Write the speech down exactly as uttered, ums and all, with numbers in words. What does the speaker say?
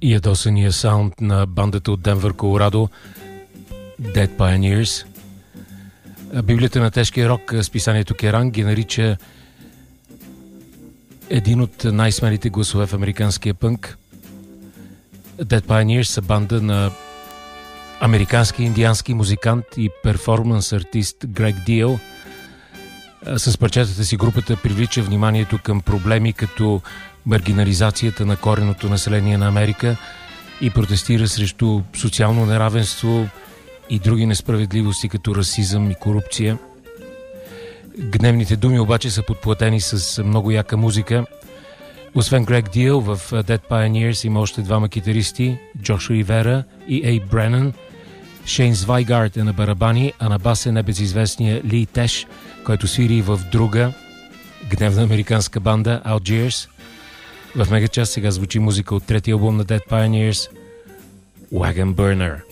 ядосания саунд на бандата от Денвър, Колорадо, Dead Pioneers. Библията на тежкия рок, списанието Kerrang, ги нарича един от най-смелите гласове в американския пънк. Dead Pioneers са банда на американски индиански музикант и перформанс артист Грег Дил. С парчетата си групата привлича вниманието към проблеми като маргинализацията на кореното население на Америка и протестира срещу социално неравенство и други несправедливости като расизъм и корупция. Гневните думи обаче са подплатени с много яка музика. Освен Грег Дил, в Dead Pioneers има още двама китаристи, Джошуа Ривера и Ейб Бренън. Шейн Звайгард е на барабани, а на бас е небезизвестния Ли Теш, който свири в друга гневна американска банда Algiers. В мегачас сега звучи музика от третия албум на Dead Pioneers, Wagon Burner.